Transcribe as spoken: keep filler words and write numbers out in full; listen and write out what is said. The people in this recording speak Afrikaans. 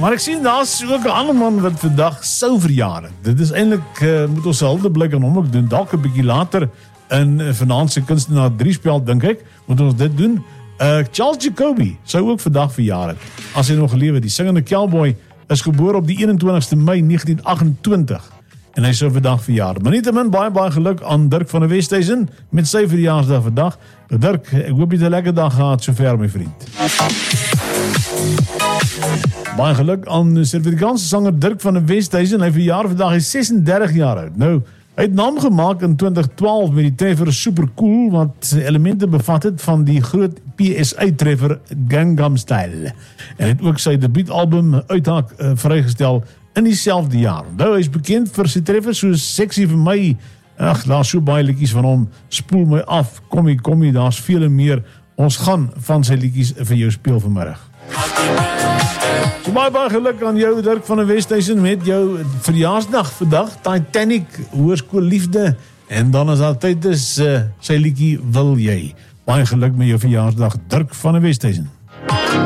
Maar ek sien, daar is ook 'n ander man wat vandag sou verjaar. Dit is eintlik, uh, moet ons hulde blik aan hom ook doen, dalk 'n bietjie later in uh, vanaand se kunstenaar drie spel, dink ek, moet ons dit doen. Uh, Charles Jacoby sou ook vandag verjaar het, as hy nog gelewe. Die singende Cowboy is gebore op die eenentwintigste Mei negentien agt-en-twintig en hy sou vandag verjaar. Maar nietemin baie baie geluk aan Dirk van der Westhuizen met sy verjaarsdag vandag. Dirk, ek hoop jy het 'n lekker dag gehad sover, my vriend. Baie geluk aan Suid-Afrikaanse sanger Dirk van der Westhuizen. Hy verjaar vandag, hy is sesendertig jaar oud. Nou, hy het naam gemaak in twintig twaalf met die treffer Super Cool, wat elemente bevat het van die groot P S A-treffer Gangnam Style. En het ook sy debuutalbum Uithaak uh, vrygestel in dieselfde jaar. Nou, hy is bekend vir sy treffers soos Sexy vir my. Ag, daar is so baie liedjies van hom. Spoel my af, kommie, kommie, daar is vele meer. Ons gaan van sy liedjies vir jou speel vanmiddag. So baie baie geluk aan jou, Dirk van der Westhuizen, met jou verjaarsdag vandag. Titanic, Hoërskool Liefde. En dan as daar tyd is, uh, sy liedjie Wil Jy. Baie geluk met jou verjaarsdag, Dirk van der Westhuizen.